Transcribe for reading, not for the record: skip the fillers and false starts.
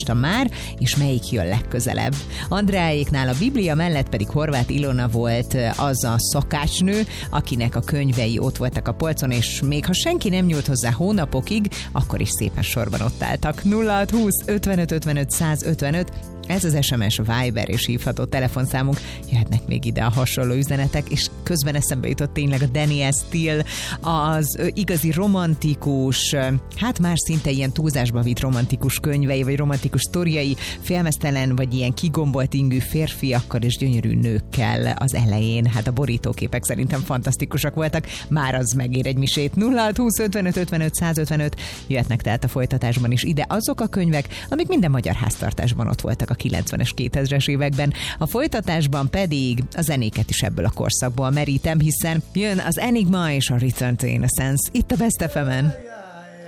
olvastam már, és melyik jön legközelebb. Andreáéknál a Biblia mellett pedig Horváth Ilona volt az a szakácsnő, akinek a könyvei ott voltak a polcon, és még ha senki nem nyúlt hozzá hónapokig, akkor is szépen sorban ott álltak. 0620 55 55 155. Ez az SMS, Viber és hívható telefonszámunk. Jöhetnek még ide a hasonló üzenetek, és közben eszembe jutott tényleg a Daniel Steele, az igazi romantikus, hát már szinte ilyen túlzásba vitt romantikus könyvei, vagy romantikus sztoriai, félmeztelen, vagy ilyen kigombolt ingű férfiakkal és gyönyörű nőkkel az elején. Hát a borítóképek szerintem fantasztikusak voltak, már az megér egy misét. 0620 55 55 155. Jöhetnek tehát a folytatásban is ide azok a könyvek, amik minden magyar háztartásban ott voltak a 90-es, 2000-es években. A folytatásban pedig a zenéket is ebből a korszakból merítem, hiszen jön az Enigma és a Return to Innocence itt a Best FM-en.